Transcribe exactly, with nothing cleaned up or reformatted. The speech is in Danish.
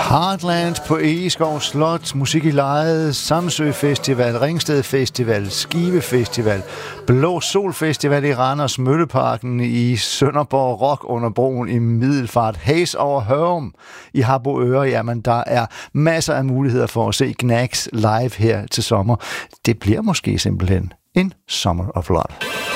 Heartland på Egeskov Slot, Musik i Lejet, Samsø Festival, Ringsted Festival, Skive Festival, Blå Sol Festival i Randers, Mølleparken i Sønderborg, Rock under broen i Middelfart, Haze over Hørum i Harboøre. Jamen, der er masser af muligheder for at se Gnags live her til sommer. Det bliver måske simpelthen en Summer of Love.